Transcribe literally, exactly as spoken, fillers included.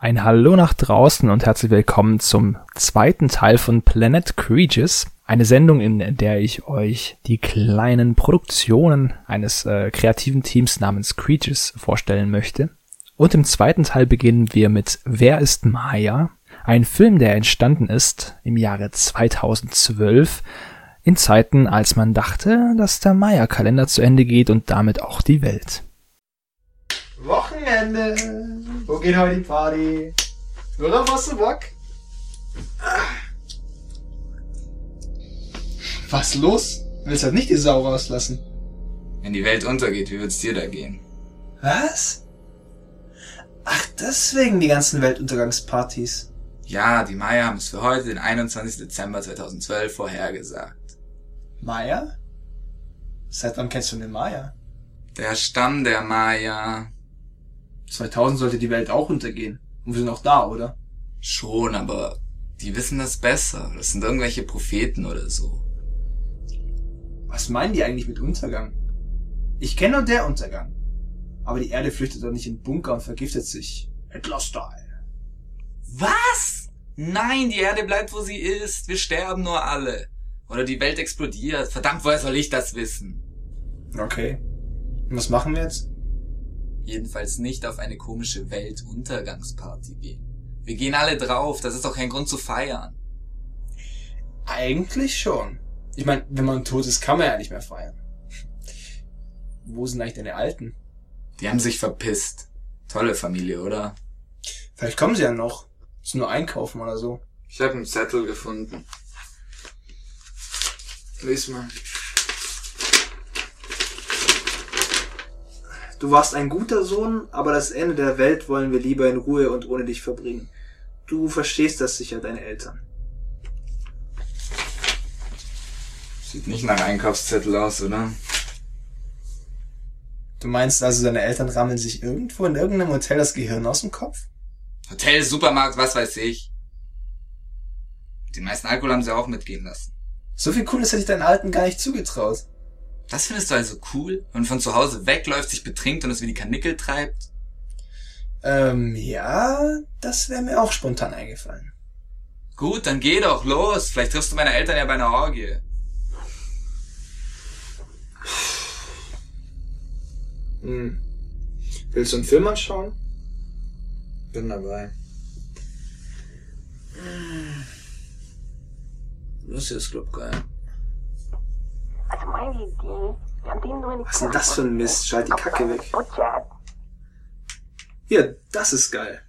Ein Hallo nach draußen und herzlich willkommen zum zweiten Teil von Planet Creatures. Eine Sendung, in der ich euch die kleinen Produktionen eines äh, kreativen Teams namens Creatures vorstellen möchte. Und im zweiten Teil beginnen wir mit Wer ist Maya? Ein Film, der entstanden ist im Jahre zweitausendzwölf, in Zeiten, als man dachte, dass der Maya-Kalender zu Ende geht und damit auch die Welt. Wochenende! Wo geht heute die Party? Worauf hast du Bock? Was los? Willst halt nicht die Sau rauslassen? Wenn die Welt untergeht, wie wird's dir da gehen? Was? Ach, deswegen die ganzen Weltuntergangspartys. Ja, die Maya haben es für heute, den einundzwanzigsten Dezember zweitausendzwölf, vorhergesagt. Maya? Seit wann kennst du den Maya? Der Stamm der Maya. zweitausend sollte die Welt auch untergehen. Und wir sind auch da, oder? Schon, aber die wissen das besser. Das sind irgendwelche Propheten oder so. Was meinen die eigentlich mit Untergang? Ich kenne nur der Untergang. Aber die Erde flüchtet doch nicht in den Bunker und vergiftet sich. Hitler-Style. Was? Nein, die Erde bleibt, wo sie ist. Wir sterben nur alle. Oder die Welt explodiert. Verdammt, woher soll ich das wissen? Okay. Und was machen wir jetzt? Jedenfalls nicht auf eine komische Weltuntergangsparty gehen. Wir gehen alle drauf, das ist doch kein Grund zu feiern. Eigentlich schon. Ich meine, wenn man tot ist, kann man ja nicht mehr feiern. Wo sind eigentlich deine Alten? Die haben sich verpisst. Tolle Familie, oder? Vielleicht kommen sie ja noch. Müssen nur einkaufen oder so. Ich habe einen Zettel gefunden. Lies mal. Du warst ein guter Sohn, aber das Ende der Welt wollen wir lieber in Ruhe und ohne dich verbringen. Du verstehst das sicher, deine Eltern. Sieht nicht nach Einkaufszettel aus, oder? Du meinst also, deine Eltern rammeln sich irgendwo in irgendeinem Hotel das Gehirn aus dem Kopf? Hotel, Supermarkt, was weiß ich. Den meisten Alkohol haben sie auch mitgehen lassen. So viel Cooles hätte ich deinen Alten gar nicht zugetraut. Das findest du also cool? Wenn man von zu Hause wegläuft, sich betrinkt und es wie die Karnickel treibt? Ähm, ja, das wäre mir auch spontan eingefallen. Gut, dann geh doch, los. Vielleicht triffst du meine Eltern ja bei einer Orgie. Hm. Willst du einen Film anschauen? Bin dabei. Das ist Club geil. Was ist denn das für ein Mist? Schalt die Kacke weg. Hier, das ist geil.